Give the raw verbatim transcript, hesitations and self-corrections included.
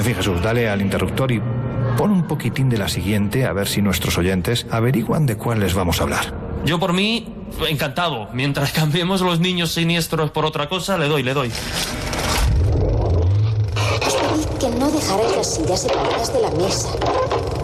fin, Jesús, dale al interruptor y pon un poquitín de la siguiente, a ver si nuestros oyentes averiguan de cuál les vamos a hablar. Yo por mí, encantado. Mientras cambiemos los niños siniestros por otra cosa, le doy, le doy. Os pedí que no dejarais las sillas separadas de la mesa.